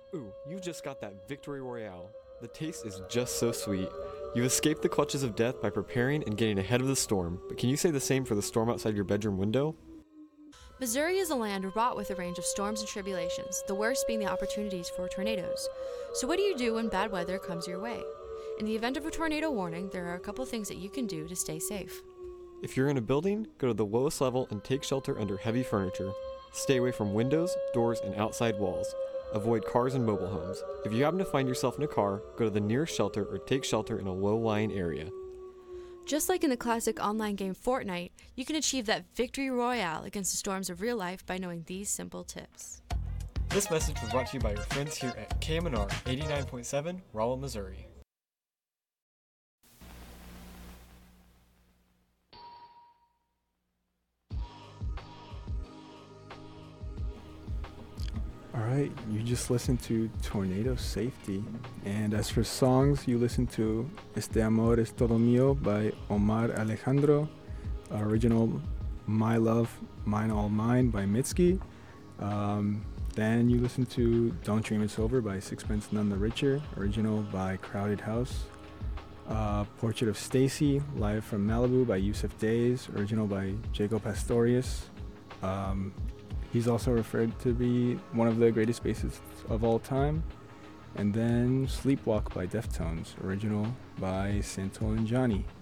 Ooh, you just got that Victory Royale. The taste is just so sweet. You've escaped the clutches of death by preparing and getting ahead of the storm, but can you say the same for the storm outside your bedroom window? Missouri is a land wrought with a range of storms and tribulations, the worst being the opportunities for tornadoes. So what do you do when bad weather comes your way? In the event of a tornado warning, there are a couple things that you can do to stay safe. If you're in a building, go to the lowest level and take shelter under heavy furniture. Stay away from windows, doors, and outside walls. Avoid cars and mobile homes. If you happen to find yourself in a car, go to the nearest shelter or take shelter in a low-lying area. Just like in the classic online game Fortnite, you can achieve that victory royale against the storms of real life by knowing these simple tips. This message was brought to you by your friends here at KMNR 89.7, Rolla, Missouri. Alright, you just listened to Tornado Safety. And as for songs, you listened to Este Amor Es Todo Mío by Omar Alejandro, original My Love, Mine All Mine by Mitski. Then you listened to Don't Dream It's Over by Sixpence None the Richer, original by Crowded House. Portrait of Stacy, live from Malibu by Yusuf Days, original by Jaco Pastorius. He's also referred to be one of the greatest bassists of all time. And then Sleepwalk by Deftones, original by Santo and Johnny.